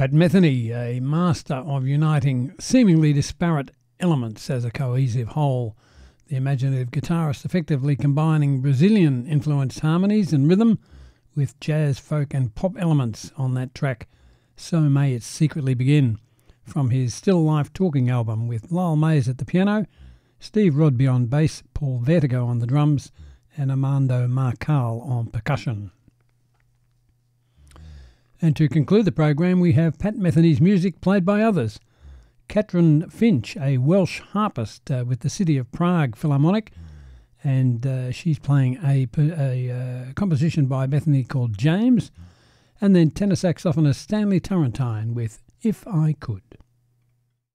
Pat Metheny, a master of uniting seemingly disparate elements as a cohesive whole. The imaginative guitarist effectively combining Brazilian-influenced harmonies and rhythm with jazz, folk and pop elements on that track, So May It Secretly Begin, from his Still Life Talking album, with Lyle Mays at the piano, Steve Rodby on bass, Paul Vertigo on the drums and Armando Marcal on percussion. And to conclude the program, we have Pat Metheny's music played by others. Katrin Finch, a Welsh harpist with the City of Prague Philharmonic, and she's playing a composition by Metheny called James, and then tenor saxophonist Stanley Turrentine with If I Could.